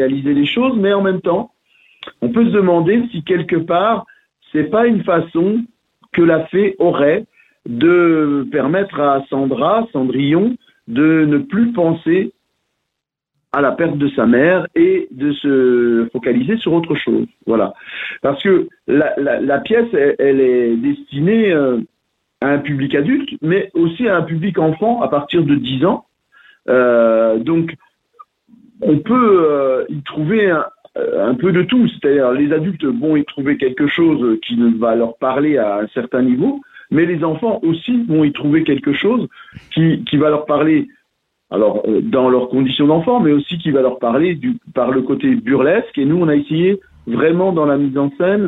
réaliser les choses, mais en même temps, on peut se demander si quelque part, c'est pas une façon que la fée aurait de permettre à Cendrillon, de ne plus penser à la perte de sa mère et de se focaliser sur autre chose. Voilà. Parce que la pièce, elle est destinée à un public adulte, mais aussi à un public enfant à partir de 10 ans. Donc, on peut y trouver un peu de tout. C'est-à-dire, les adultes vont y trouver quelque chose qui va leur parler à un certain niveau, mais les enfants aussi vont y trouver quelque chose qui va leur parler, alors dans leurs conditions d'enfant, mais aussi qui va leur parler par le côté burlesque. Et nous, on a essayé vraiment dans la mise en scène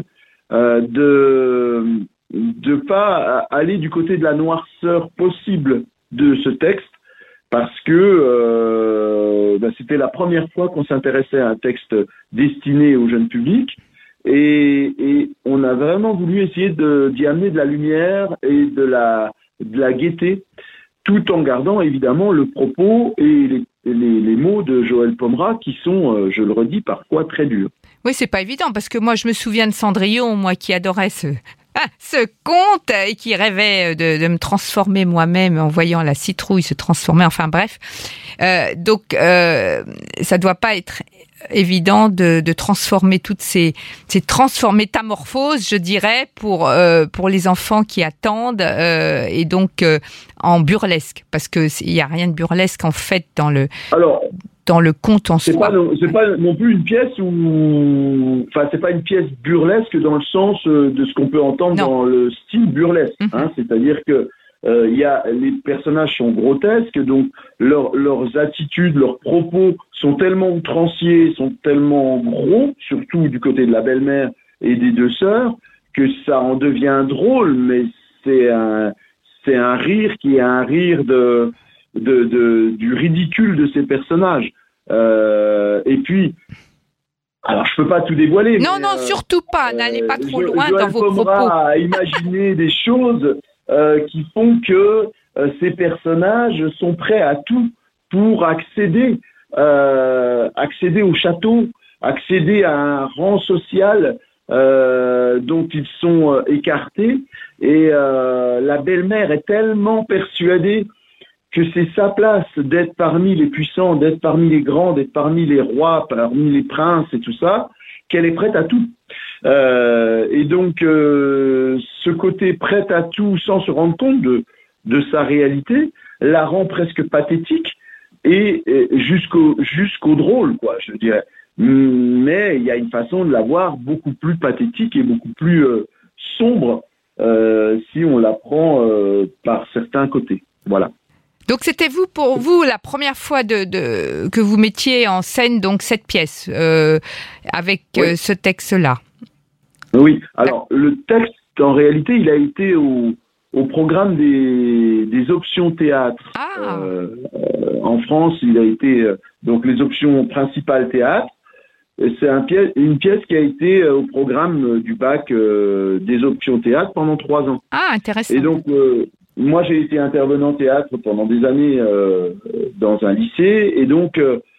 de pas aller du côté de la noirceur possible de ce texte, parce que c'était la première fois qu'on s'intéressait à un texte destiné au jeune public, et on a vraiment voulu essayer d'y amener de la lumière et de la gaieté, tout en gardant évidemment le propos et les mots de Joël Pomera qui sont, je le redis, parfois très durs. Oui, c'est pas évident, parce que moi je me souviens de Cendrillon, moi qui adorais ce conte et qui rêvait de me transformer moi-même en voyant la citrouille se transformer, enfin bref. Donc ça doit pas être évident de transformer toutes ces métamorphoses, je dirais, pour les enfants qui attendent, et donc en burlesque, parce que il y a rien de burlesque en fait dans le conte en soi. C'est pas non plus une pièce c'est pas une pièce burlesque dans le sens de ce qu'on peut entendre dans le style burlesque. C'est-à-dire que les personnages sont grotesques, donc leurs attitudes, leurs propos sont tellement outranciers, sont tellement gros, surtout du côté de la belle-mère et des deux sœurs, que ça en devient drôle, mais c'est un rire qui est un rire du ridicule de ces personnages. Et puis, alors je peux pas tout dévoiler. Non, surtout pas. N'allez pas trop loin dans vos propos. À imaginer des choses qui font que ces personnages sont prêts à tout pour accéder au château, accéder à un rang social dont ils sont écartés. Et la belle-mère est tellement persuadée que c'est sa place d'être parmi les puissants, d'être parmi les grands, d'être parmi les rois, parmi les princes et tout ça, qu'elle est prête à tout. Et donc, ce côté prête à tout sans se rendre compte de sa réalité la rend presque pathétique et jusqu'au drôle, quoi, je dirais. Mais il y a une façon de la voir beaucoup plus pathétique et beaucoup plus sombre si on la prend par certains côtés. Voilà. Donc c'était pour vous la première fois que vous mettiez en scène donc cette pièce avec ce texte-là. Oui. Alors le texte, en réalité, il a été au programme des options théâtre. En France, il a été donc les options principales théâtre. Et c'est une pièce qui a été au programme du bac des options théâtre pendant 3 ans. Ah, intéressant. Et donc moi, j'ai été intervenant théâtre pendant des années dans un lycée, et donc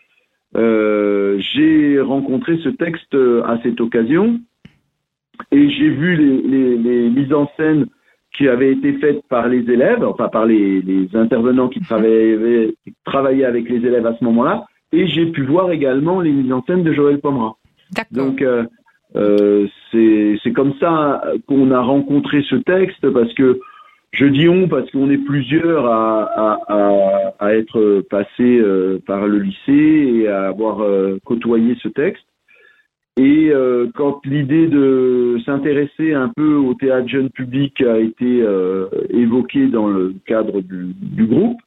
j'ai rencontré ce texte à cette occasion, et j'ai vu les mises en scène qui avaient été faites par les élèves, enfin par les intervenants qui travaillaient avec les élèves à ce moment-là, et j'ai pu voir également les mises en scène de Joël Pomera. D'accord. Donc c'est comme ça qu'on a rencontré ce texte, parce que je dis on parce qu'on est plusieurs à être passés par le lycée et à avoir côtoyé ce texte. Et quand l'idée de s'intéresser un peu au théâtre jeune public a été évoquée dans le cadre du groupe,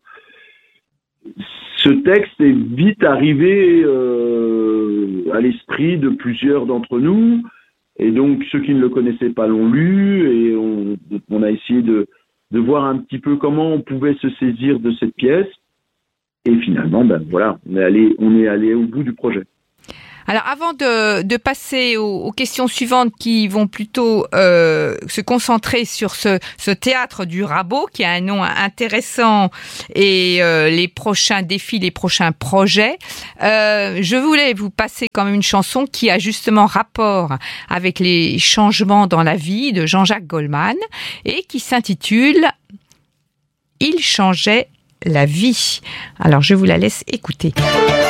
ce texte est vite arrivé à l'esprit de plusieurs d'entre nous. Et donc ceux qui ne le connaissaient pas l'ont lu, et on a essayé de voir un petit peu comment on pouvait se saisir de cette pièce. Et finalement, on est allé au bout du projet. Alors, avant de passer aux questions suivantes qui vont plutôt se concentrer sur ce théâtre du Rabot, qui a un nom intéressant, et les prochains défis, les prochains projets, je voulais vous passer quand même une chanson qui a justement rapport avec les changements dans la vie de Jean-Jacques Goldman et qui s'intitule « Il changeait la vie ». Alors, je vous la laisse écouter.